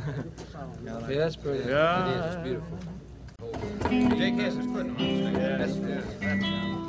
Yeah, that's brilliant. Yeah. It is. It's beautiful. Jake Hess is putting them on the stage. Yes, yes.